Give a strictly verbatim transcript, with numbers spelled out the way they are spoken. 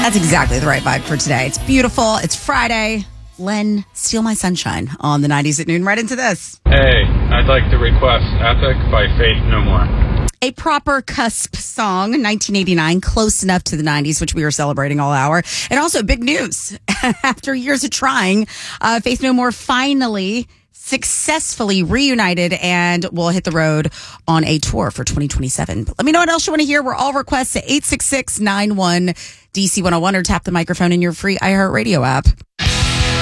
That's exactly the right vibe for today. It's beautiful. It's Friday. Len, Steal My Sunshine on the nineties at noon. Right into this. Hey, I'd like to request Epic by Faith No More. A proper cusp song, nineteen eighty-nine, close enough to the nineties, which we are celebrating all hour. And also big news. After years of trying, uh, Faith No More finally successfully reunited and will hit the road on a tour for twenty twenty-seven. But let me know what else you want to hear. We're all requests at eight six six, nine one, D C one oh one or tap the microphone in your free iHeartRadio app.